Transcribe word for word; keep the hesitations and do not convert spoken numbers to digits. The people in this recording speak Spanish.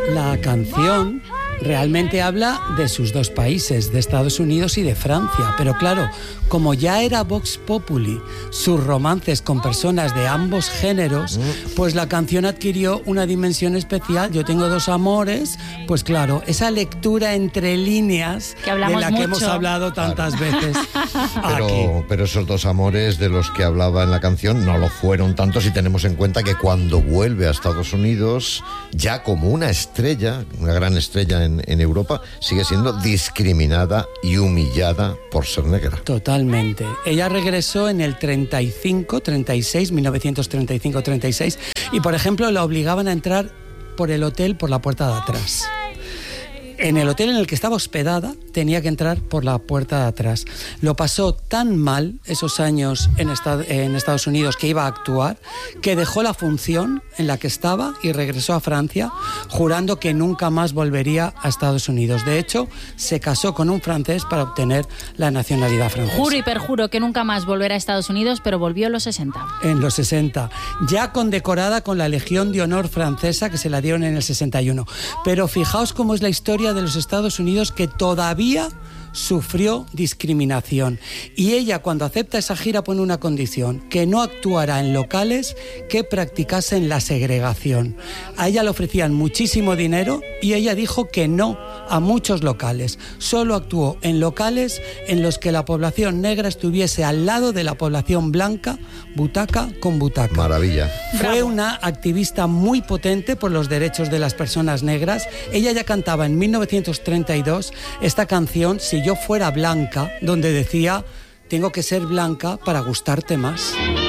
La canción realmente habla de sus dos países, de Estados Unidos y de Francia, pero claro, como ya era Vox Populi, sus romances con personas de ambos géneros, pues la canción adquirió una dimensión especial. Yo tengo dos amores, pues claro, esa lectura entre líneas que de la mucho. que hemos hablado tantas claro. veces. Pero, pero esos dos amores de los que hablaba en la canción no lo fueron tanto si tenemos en cuenta que cuando vuelve a Estados Unidos, ya como una estrella, una gran estrella en, en Europa, sigue siendo discriminada y humillada por ser negra. Totalmente. Ella regresó en el treinta y cinco, treinta y seis, mil novecientos treinta y cinco, treinta y seis, y por ejemplo la obligaban a entrar por el hotel por la puerta de atrás. En el hotel en el que estaba hospedada tenía que entrar por la puerta de atrás. Lo pasó tan mal esos años en, esta, en Estados Unidos que iba a actuar, que dejó la función en la que estaba y regresó a Francia, jurando que nunca más volvería a Estados Unidos. De hecho, se casó con un francés para obtener la nacionalidad francesa. Juro y perjuro que nunca más volverá a Estados Unidos, pero volvió en los sesenta. En los sesenta, ya condecorada con la Legión de Honor francesa que se la dieron en el sesenta y uno. Pero fijaos cómo es la historia de los Estados Unidos, que todavía sufrió discriminación. Y ella, cuando acepta esa gira, pone una condición: que no actuará en locales que practicasen la segregación. A ella le ofrecían muchísimo dinero y ella dijo que no a muchos locales. Solo actuó en locales en los que la población negra estuviese al lado de la población blanca, butaca con butaca. Maravilla. Fue Bravo. una activista muy potente por los derechos de las personas negras. Ella ya cantaba en mil novecientos treinta y dos esta canción, Si yo fuera blanca, donde decía: tengo que ser blanca para gustarte más.